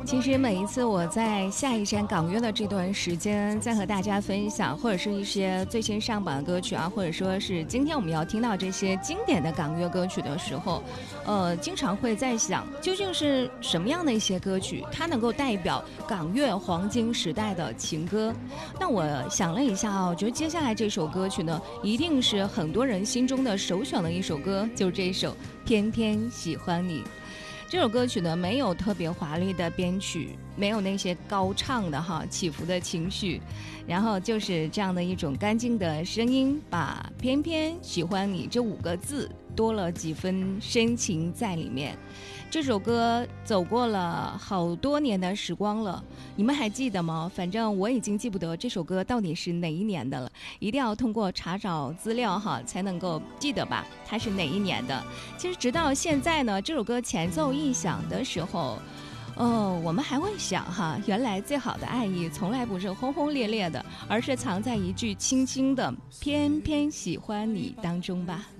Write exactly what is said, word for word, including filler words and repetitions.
其实每一次我在下一站港乐的这段时间，在和大家分享，或者是一些最新上榜的歌曲啊，或者说是今天我们要听到这些经典的港乐歌曲的时候，呃，经常会在想，究竟是什么样的一些歌曲，它能够代表港乐黄金时代的情歌？那我想了一下啊，我觉得接下来这首歌曲呢，一定是很多人心中的首选的一首歌，就是这一首《偏偏喜欢你》。这首歌曲呢，没有特别华丽的编曲，没有那些高唱的哈起伏的情绪，然后就是这样的一种干净的声音，把偏偏喜欢你这五个字多了几分深情在里面。这首歌走过了好多年的时光了，你们还记得吗？反正我已经记不得这首歌到底是哪一年的了，一定要通过查找资料哈才能够记得吧，它是哪一年的。其实直到现在呢，这首歌前奏一响的时候，哦，我们还会想哈，原来最好的爱意从来不是轰轰烈烈的，而是藏在一句轻轻的偏偏喜欢你当中吧。